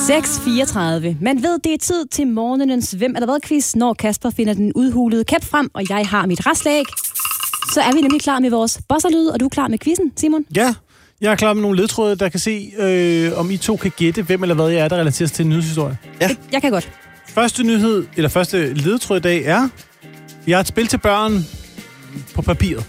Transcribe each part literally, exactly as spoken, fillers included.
seks fireogtredive. Man ved, det er tid til morgenens Hvem eller hvad-quiz, når Kasper finder den udhulede kæp frem, og jeg har mit restlæg. Så er vi nemlig klar med vores bosserlyd, og du er klar med quizzen, Simon? Ja, jeg er klar med nogle ledtråde, der kan se, øh, om I to kan gætte, hvem eller hvad jeg er, der relateres til en nyhedshistorie. Ja. Jeg, jeg kan godt. Første nyhed, eller første ledtråd i dag er, jeg har et spil til børn på papiret.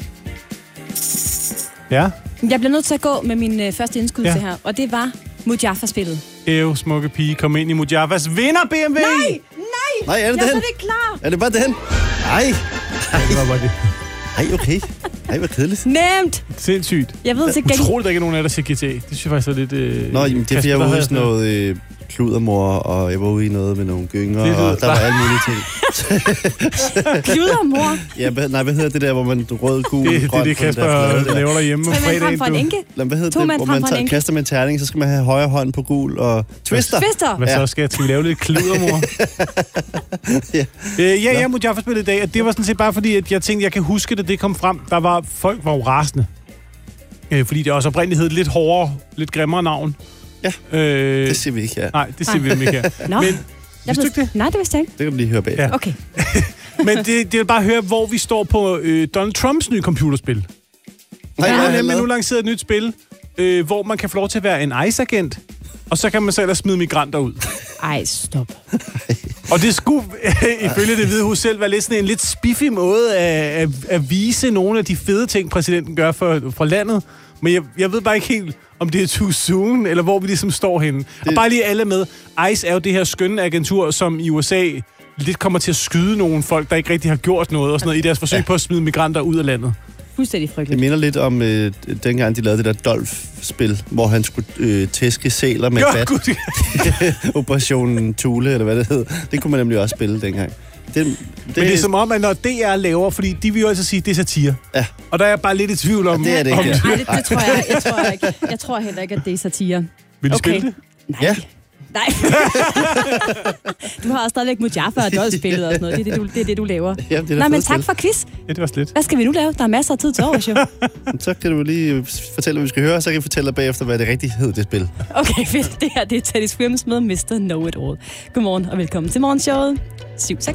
Ja. Jeg bliver nødt til at gå med min øh, første indskud ja. til her, og det var Mujaffa-spillet. Ev, smukke pige, kom ind i Mujaffas vinder B M W! Nej, nej! Nej, er det jeg den? er slet ikke klar. Er det bare den? Nej. Det var bare det. Ej, okay. Ej, hvor kedeligt. Nemt! Sindssygt. Jeg ved til gengæld... Utroligt, der ikke er nogen af jer, der siger G T A. Det synes jeg faktisk er lidt... Øh, Nå, jamen, det er fordi, jeg var ude i sådan noget øh, kludermor, og jeg var ude i noget med nogle gynger, det, og der var alle mulige ting. Kludermor? Ja, hvad, nej, hvad hedder det der, hvor man rød, gul, det, grøn... Det er det, Kasper laver derhjemme om fredagen. For en enke? Hvad hedder det, hvor man tager, kaster med en terning, så skal man have højre hånd på gul og twister. Twister? Hvad så skal jeg til lave lidt kludermor? ja, øh, ja, jeg måtte spille i dag, og det var sådan set bare fordi, at jeg tænkte, jeg kan huske det, det kom frem. Der var folk, var jo rasende. Øh, fordi det også oprindeligt hed lidt hårdere, lidt grimmere navn. Ja, øh, det siger vi ikke her. Nej, det siger vi ikke her. Nå, men, jeg vidste, det? Nej, det vidste jeg ikke. Det kan du lige høre bag. Ja. Okay. Men det, det vil bare høre, hvor vi står på øh, Donald Trumps nye computerspil. Nej, han ja, har nemlig nu lanceret et nyt spil, øh, hvor man kan få lov til at være en ICE-agent, og så kan man så ellers smide migranter ud. Ej, stop. Og det skulle, ifølge Det Hvide Hus selv, være lidt sådan en lidt spiffig måde at, at, at vise nogle af de fede ting, præsidenten gør for, for landet. Men jeg, jeg ved bare ikke helt, om det er too soon, eller hvor vi ligesom står henne. Det... Og bare lige alle med. ICE er jo det her skønne agentur, som i U S A lidt kommer til at skyde nogle folk, der ikke rigtig har gjort noget, og sådan noget, i deres forsøg ja. på at smide migranter ud af landet. Fuldstændig frygteligt. Det minder lidt om øh, dengang, de lavede det der Dolph-spil, hvor han skulle øh, tæske sæler med bat. Operationen Thule, eller hvad det hed. Det kunne man nemlig også spille dengang. Det, det, Men det er som om, at når D R laver, fordi de vil jo altid sige, at det er satire. Ja. Og der er jeg bare lidt i tvivl om... Ja, det er det ikke. Nej, det, det tror jeg, jeg tror jeg ikke. Jeg tror heller ikke, at det er satire. Vil du okay. spille det? Nej. Ja. Nej. Du har også stadigvæk Mujaffa og Dolph-spillet og sådan noget. Det er det, du, det, er det, du laver. Ja, det er Nej, men tak for quiz. Ja, det var slet. Hvad skal vi nu lave? Der er masser af tid til overs, jo. Så kan du lige fortælle, hvad vi skal høre, så kan jeg fortælle dig bagefter, hvad det rigtigt hed, det spil. Okay, fedt. Det her det er Teddy Swims med mister Know It All. Godmorgen og velkommen til morgenshowet. syv seks.